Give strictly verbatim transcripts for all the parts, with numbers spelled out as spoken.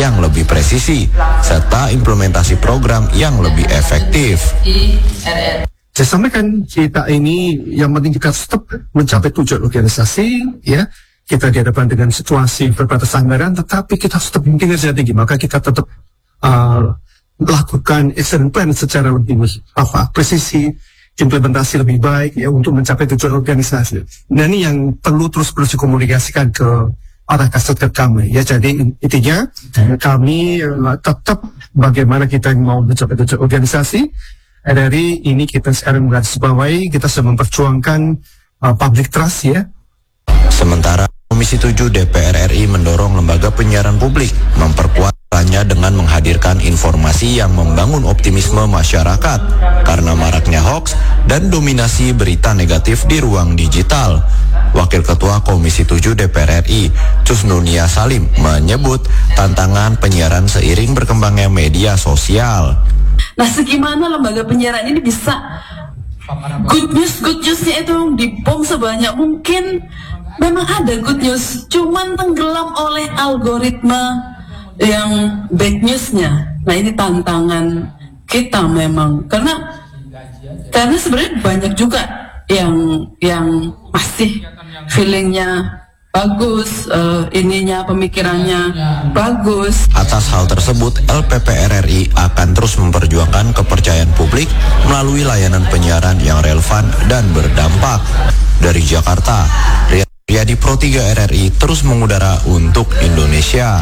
yang lebih presisi, serta implementasi program yang lebih efektif. Saya sampaikan kita ini yang penting kita tetap mencapai tujuan organisasi, ya. Kita dihadapkan dengan situasi berbatas anggaran, tetapi kita tetap kinerja tinggi, maka kita tetap uh, lakukan action plan secara lebih apa presisi, implementasi lebih baik ya untuk mencapai tujuan organisasi. Nah ini yang perlu terus terus dikomunikasikan ke arah kasat kami ya. Jadi intinya kami uh, tetap bagaimana kita mau mencapai tujuan organisasi. Dari ini kita sekarang menggarisbawahi, kita sedang memperjuangkan uh, public trust ya. Sementara Komisi tujuh D P R R I mendorong lembaga penyiaran publik memperkuat perannya dengan menghadirkan informasi yang membangun optimisme masyarakat karena maraknya hoaks dan dominasi berita negatif di ruang digital. Wakil Ketua Komisi tujuh D P R R I, Cusnunia Salim, menyebut tantangan penyiaran seiring berkembangnya media sosial. Nah, segimana lembaga penyiaran ini bisa good news, good newsnya itu dibom sebanyak mungkin. Memang ada good news, cuman tenggelam oleh algoritma yang bad newsnya. Nah ini tantangan kita memang, karena karena sebenarnya banyak juga yang yang masih feelingnya bagus, uh, ininya pemikirannya bagus. Atas hal tersebut, L P P R R I akan terus memperjuangkan kepercayaan publik melalui layanan penyiaran yang relevan dan berdampak. Dari Jakarta, Riyadi Pro tiga R R I terus mengudara untuk Indonesia.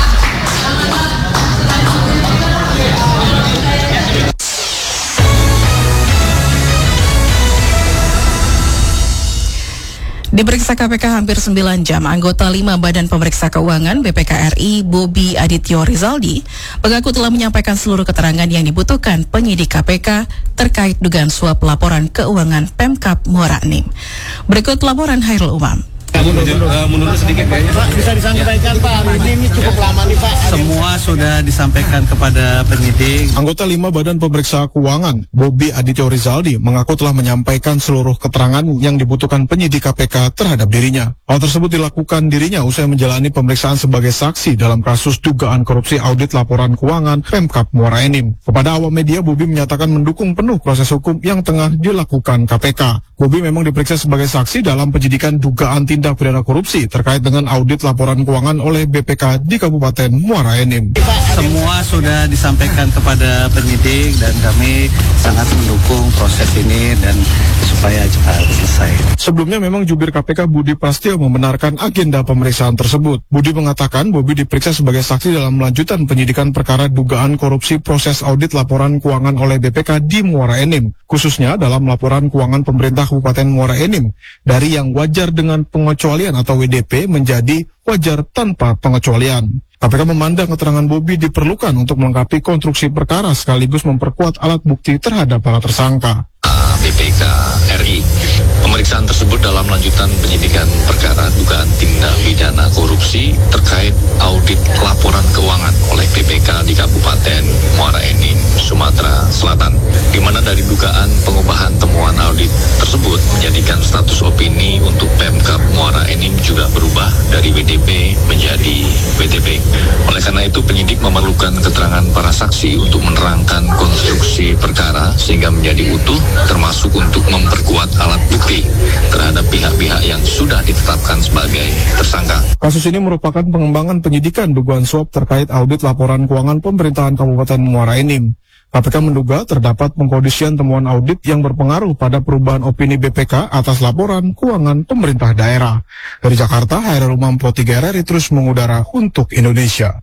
Diperiksa K P K hampir sembilan jam, anggota lima Badan Pemeriksa Keuangan B P K R I, Bobi Adityo Rizaldi, mengaku telah menyampaikan seluruh keterangan yang dibutuhkan penyidik K P K terkait dugaan suap laporan keuangan Pemkab Muara Enim. Berikut laporan Hairul Umam. Mundur, uh, mundur sedikit kayaknya. Pak, bisa disampaikan Pak, ini, ini cukup lama nih Pak. Semua sudah disampaikan kepada penyidik. Anggota lima Badan Pemeriksa Keuangan, Bobi Adityo Rizaldi, mengaku telah menyampaikan seluruh keterangan yang dibutuhkan penyidik K P K terhadap dirinya. Hal tersebut dilakukan dirinya usai menjalani pemeriksaan sebagai saksi dalam kasus dugaan korupsi audit laporan keuangan Pemkab Muara Enim. Kepada awak media, Bobi menyatakan mendukung penuh proses hukum yang tengah dilakukan K P K. Bobi memang diperiksa sebagai saksi dalam penyidikan dugaan tindak pidana korupsi terkait dengan audit laporan keuangan oleh B P K di Kabupaten Muara Enim. Semua sudah disampaikan kepada penyidik dan kami sangat mendukung proses ini dan supaya cepat selesai. Sebelumnya memang jubir K P K Budi Prasetyo membenarkan agenda pemeriksaan tersebut. Budi mengatakan Bobi diperiksa sebagai saksi dalam lanjutan penyidikan perkara dugaan korupsi proses audit laporan keuangan oleh B P K di Muara Enim, khususnya dalam laporan keuangan pemerintah Kabupaten Muara Enim, dari yang wajar dengan pengecualian atau W D P menjadi wajar tanpa pengecualian. K P K memandang keterangan Bobi diperlukan untuk melengkapi konstruksi perkara sekaligus memperkuat alat bukti terhadap para tersangka. B P K R I. Pemeriksaan tersebut dalam lanjutan penyidikan perkara dugaan tindak pidana korupsi terkait audit laporan keuangan oleh B P K di Kabupaten Muara Enim, Sumatera Selatan, di mana dari dugaan pengubahan temuan audit tersebut menjadikan status opini untuk Pemkab Muara Enim juga berubah dari W D P menjadi W T P. Oleh karena itu penyidik memerlukan keterangan para saksi untuk menerangkan konstruksi perkara sehingga menjadi utuh, termasuk untuk memperkuat alat bukti terhadap pihak-pihak yang sudah ditetapkan sebagai tersangka. Kasus ini merupakan pengembangan penyidikan dugaan suap terkait audit laporan keuangan pemerintahan Kabupaten Muara Enim. K P K menduga terdapat pengkondisian temuan audit yang berpengaruh pada perubahan opini B P K atas laporan keuangan pemerintah daerah. Dari Jakarta, Hairul Umam Pro tiga R R I terus mengudara untuk Indonesia.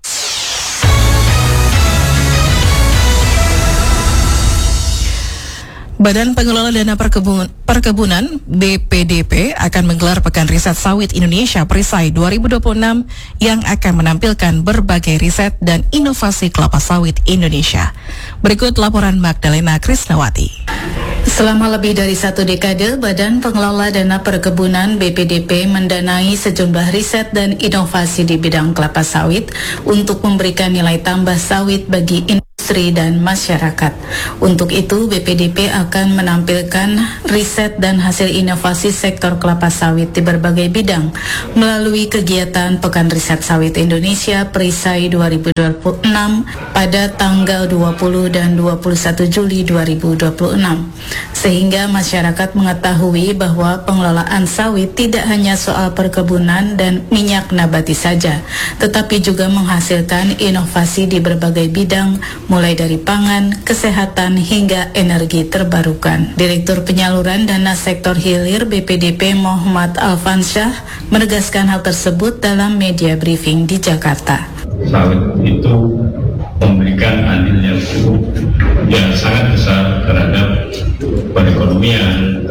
Badan Pengelola Dana Perkebun, Perkebunan B P D P akan menggelar Pekan Riset Sawit Indonesia Perisai dua ribu dua puluh enam yang akan menampilkan berbagai riset dan inovasi kelapa sawit Indonesia. Berikut laporan Magdalena Krisnawati. Selama lebih dari satu dekade, Badan Pengelola Dana Perkebunan B P D P mendanai sejumlah riset dan inovasi di bidang kelapa sawit untuk memberikan nilai tambah sawit bagi industri industri dan masyarakat. Untuk itu, B P D P akan menampilkan riset dan hasil inovasi sektor kelapa sawit di berbagai bidang melalui kegiatan Pekan Riset Sawit Indonesia Perisai dua ribu dua puluh enam pada tanggal dua puluh dan dua puluh satu Juli dua ribu dua puluh enam, sehingga masyarakat mengetahui bahwa pengelolaan sawit tidak hanya soal perkebunan dan minyak nabati saja, tetapi juga menghasilkan inovasi di berbagai bidang, mulai dari pangan, kesehatan, hingga energi terbarukan. Direktur Penyaluran Dana Sektor Hilir B P D P Muhammad Alfansyah menegaskan hal tersebut dalam media briefing di Jakarta. Sawit itu memberikan andil yang cukup yang sangat besar terhadap perekonomian,